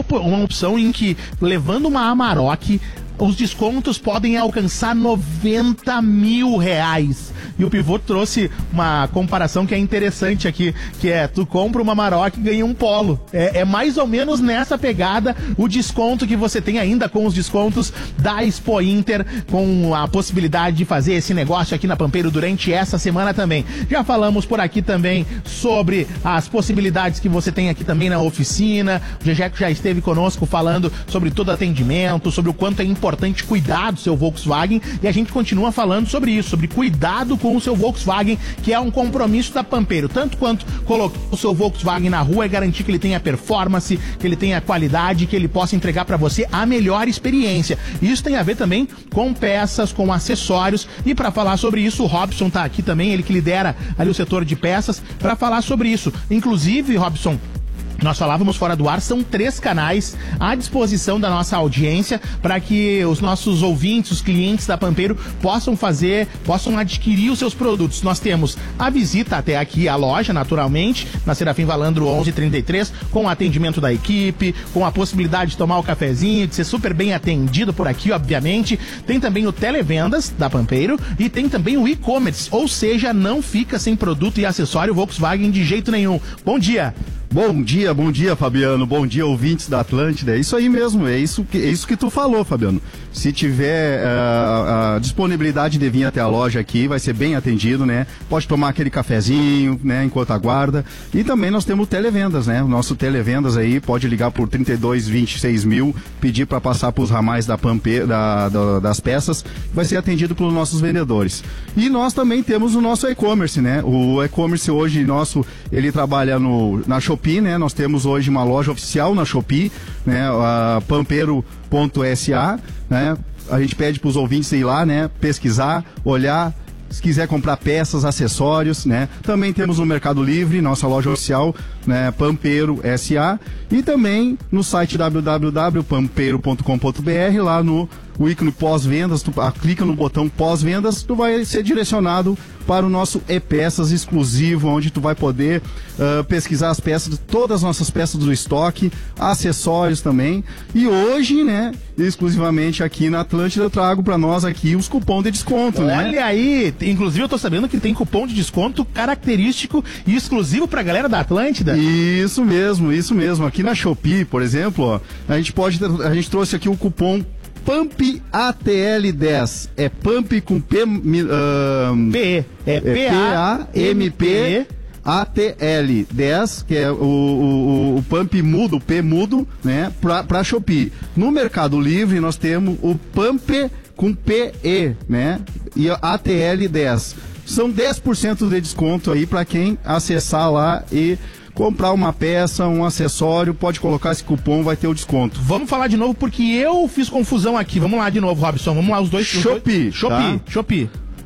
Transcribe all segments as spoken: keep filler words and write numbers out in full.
op- uma opção em que, levando uma Amarok, os descontos podem alcançar noventa mil reais. E o Pivô trouxe uma comparação que é interessante aqui, que é, tu compra uma Amarok e ganha um Polo. É, é mais ou menos nessa pegada o desconto que você tem ainda com os descontos da Expo Inter, com a possibilidade de fazer esse negócio aqui na Pampeiro durante essa semana também. Já falamos por aqui também sobre as possibilidades que você tem aqui também na oficina. O Gejeco já esteve conosco falando sobre todo atendimento, sobre o quanto é importante cuidar do seu Volkswagen, e a gente continua falando sobre isso, sobre cuidado com o seu Volkswagen, que é um compromisso da Pampeiro, tanto quanto colocar o seu Volkswagen na rua é garantir que ele tenha performance, que ele tenha qualidade, que ele possa entregar para você a melhor experiência. Isso tem a ver também com peças, com acessórios, e para falar sobre isso, o Robson tá aqui também, ele que lidera ali o setor de peças, para falar sobre isso. Inclusive, Robson, nós falávamos fora do ar, são três canais à disposição da nossa audiência para que os nossos ouvintes, os clientes da Pampeiro possam fazer, possam adquirir os seus produtos. Nós temos a visita até aqui à loja, naturalmente, na Serafim Valandro onze trinta e três, com o atendimento da equipe, com a possibilidade de tomar o cafezinho, de ser super bem atendido por aqui, obviamente. Tem também o televendas da Pampeiro e tem também o e-commerce, ou seja, não fica sem produto e acessório Volkswagen de jeito nenhum. Bom dia! Bom dia, bom dia, Fabiano. Bom dia, ouvintes da Atlântida. É isso aí mesmo, é isso que, é isso que tu falou, Fabiano. Se tiver uh, a disponibilidade de vir até a loja aqui, vai ser bem atendido, né? Pode tomar aquele cafezinho, né, enquanto aguarda. E também nós temos televendas, né? O nosso televendas aí pode ligar por trinta e dois, vinte e seis mil, pedir para passar para os ramais da Pampe, da, da, das peças, vai ser atendido pelos nossos vendedores. E nós também temos o nosso e-commerce, né? O e-commerce hoje nosso, ele trabalha no, na Shopee, né? Nós temos hoje uma loja oficial na Shopee, né? A pampeiro ponto s a, né? A gente pede para os ouvintes ir lá, né? Pesquisar, olhar, se quiser comprar peças, acessórios, né? Também temos no Mercado Livre, nossa loja oficial, né? Pampeiro ponto s a, e também no site w w w ponto pampeiro ponto com ponto b r, lá no o ícone pós-vendas, tu ah, clica no botão pós-vendas, tu vai ser direcionado para o nosso e-peças exclusivo, onde tu vai poder uh, pesquisar as peças, todas as nossas peças do estoque, acessórios também. E hoje, né, exclusivamente aqui na Atlântida, eu trago para nós aqui os cupons de desconto, Olha, né? Olha aí, inclusive eu tô sabendo que tem cupom de desconto característico e exclusivo pra galera da Atlântida. Isso mesmo, isso mesmo. Aqui na Shopee, por exemplo, ó, a gente pode, a gente trouxe aqui o cupom Pump A T L dez, é Pump com P, uh, P, é P A M P A T L dez, que é o, o, o Pump mudo, o P mudo, né, pra, pra Shopee. No Mercado Livre nós temos o Pump com P E, né, e A T L dez. São dez por cento de desconto aí para quem acessar lá e comprar uma peça, um acessório, pode colocar esse cupom, vai ter o desconto. Vamos falar de novo, porque eu fiz confusão aqui. Vamos lá de novo, Robson. Vamos lá, os dois. Shopee. Shopee. Tá? Shopee.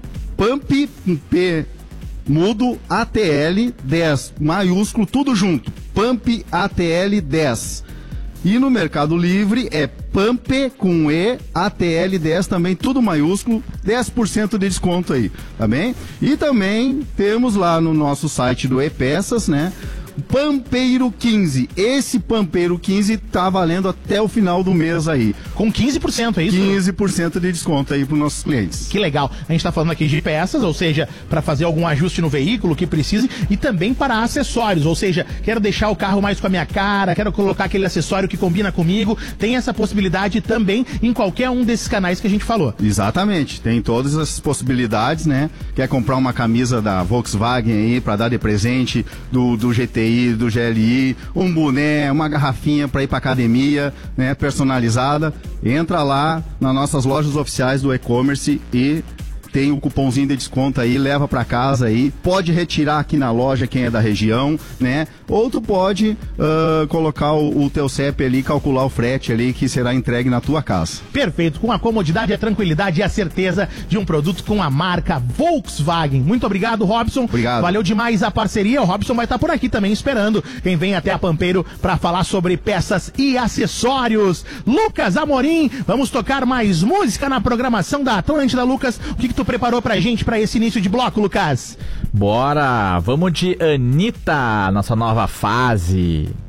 Pump, P, mudo, A T L dez, maiúsculo, tudo junto. Pump A T L dez. E no Mercado Livre é Pump com E, A T L dez também, tudo maiúsculo, dez por cento de desconto aí, tá bem? E também temos lá no nosso site do e-peças, né? Pampeiro quinze. Esse Pampeiro quinze tá valendo até o final do mês aí. Com quinze por cento, é isso? quinze por cento de desconto aí para os nossos clientes. Que legal. A gente tá falando aqui de peças, ou seja, para fazer algum ajuste no veículo que precise, e também para acessórios, ou seja, quero deixar o carro mais com a minha cara, quero colocar aquele acessório que combina comigo. Tem essa possibilidade também em qualquer um desses canais que a gente falou. Exatamente. Tem todas essas possibilidades, né? Quer comprar uma camisa da Volkswagen aí para dar de presente, do, do G T I, do G L I, um boné, uma garrafinha para ir para academia, né, personalizada, entra lá nas nossas lojas oficiais do e-commerce e tem o cupomzinho de desconto aí, leva para casa aí, pode retirar aqui na loja quem é da região, né? Ou tu pode uh, colocar o, o teu C E P ali, calcular o frete ali que será entregue na tua casa. Perfeito, com a comodidade, a tranquilidade e a certeza de um produto com a marca Volkswagen. Muito obrigado, Robson. Obrigado. Valeu demais a parceria. O Robson vai estar por aqui também esperando quem vem até a Pampeiro para falar sobre peças e acessórios. Lucas Amorim, vamos tocar mais música na programação da Atlântida. Lucas, o que, que tu preparou pra gente pra esse início de bloco, Lucas? Bora, vamos de Anitta, nossa nova fase.